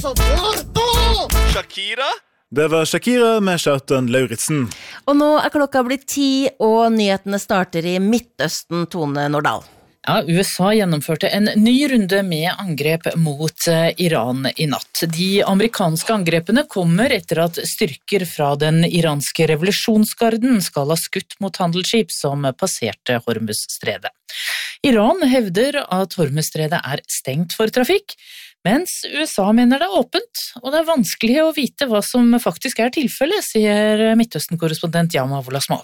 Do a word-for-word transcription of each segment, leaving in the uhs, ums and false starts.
Shakira? Det var Shakira med Kjartan Lauritsen. Og nå er klokka blitt ti, og nyhetene starter i Midtøsten, Tone Nordal. Ja, U S A gjennomførte en ny runde med angrep mot Iran i natt. De amerikanske angrepene kommer etter at styrker fra den iranske revolusjonsgarden skal ha skutt mot handelsskip som passerte Hormuzstredet. Iran hevder at Hormuzstredet er stengt for trafikk, mens U S A mener det er åpent, og det er vanskelig å vite hva som faktisk er tilfellet, sier Midtøsten-korrespondent Yama Wolasmal.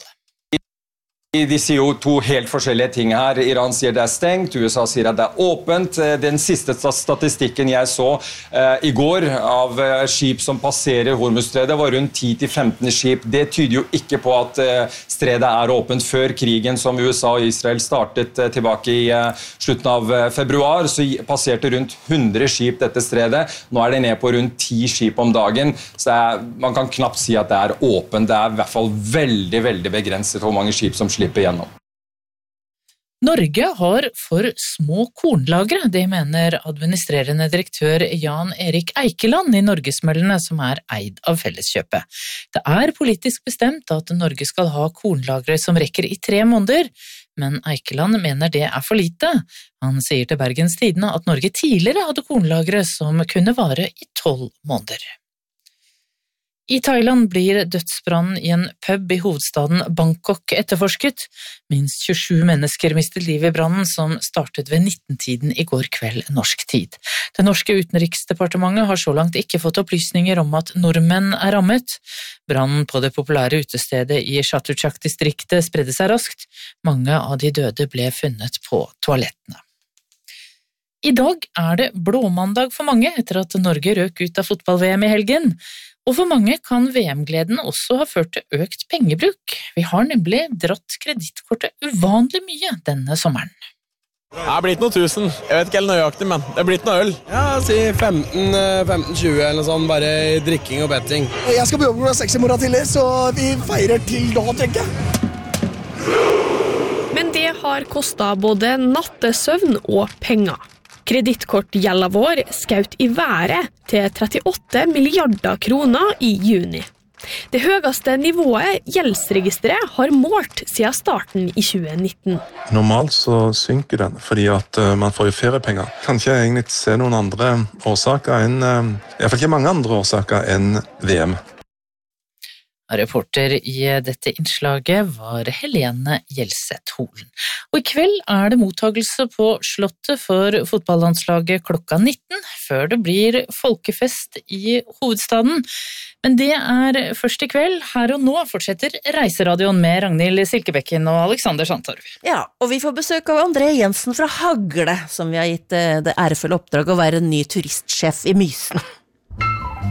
De sier jo to helt forskjellige ting her. Iran sier det er stengt, U S A sier at det er åpent. Den siste statistikken jeg så eh, i går av eh, skip som passerer Hormuzstredet var rundt ti til femten skip. Det tyder jo ikke på at eh, stredet er åpent. Før krigen som U S A og Israel startet eh, tilbake i eh, slutten av eh, februar, så passerte rundt hundre skip dette stredet. Nå er det ned på rundt ti skip om dagen, så det er, man kan knapt si at det er åpent. Det er i hvert fall veldig, veldig begrenset hvor mange skip som slipper igjennom. Norge har for små kornlagre, det mener administrerende direktør Jan Erik Eikeland i Norgesmøllene, som er eid av Felleskjøpet. Det er politisk bestemt at Norge skal ha kornlagre som rekker i tre måneder, men Eikeland mener det er for lite. Han sier til Bergens Tidende at Norge tidligere hadde kornlagre som kunne vare i tolv måneder. I Thailand blir dødsbrannen i en pub i hovedstaden Bangkok etterforsket. Minst tjuesju mennesker mistet livet i brannen som startet ved nitten-tiden i går kveld norsk tid. Det norske utenriksdepartementet har så langt ikke fått opplysninger om at nordmenn er rammet. Brannen på det populære utestedet i Chatuchak-distriktet spredde seg raskt. Mange av de døde ble funnet på toalettene. I dag er det blåmandag for mange etter at Norge røk ut av fotball-V M i helgen. Og for mange kan V M-gleden også ha ført til økt pengebruk. Vi har nemlig dratt kredittkortet uvanlig mye denne sommeren. Det er blitt noe tusen. Jeg vet ikke helt nøyaktig, men det er blitt noe øl. Ja, si femten tjue eller noe sånt, bare drikking og betting. Jeg skal på jobb klokka seks i morgen tidlig, så vi feirer til da, tenker jeg. Men det har kostet både nattesøvn og penger. Kredittkortgjelda vår skaut i været til trettiåtte milliarder kroner i juni. Det høyeste nivået gjeldsregisteret har målt siden starten i tjue nitten. Normalt så synker den, fordi at man får jo feriepenger. Kan ikke egentlig se noen andre årsaker enn, i hvert fall ikke mange andre årsaker enn V M. Reporter i dette innslaget var Helene Gjelseth Holen. Og i kveld er det mottagelse på Slottet for fotballandslaget klokka nitten, før det blir folkefest i hovedstaden. Men det er først i kveld. Her og nå fortsetter Reiseradioen med Ragnhild Silkebekken og Alexander Sandtorv. Ja, og vi får besøk av André Jensen fra Hagle, som vi har gitt det ærefulle oppdrag å være ny turistsjef i Mysen.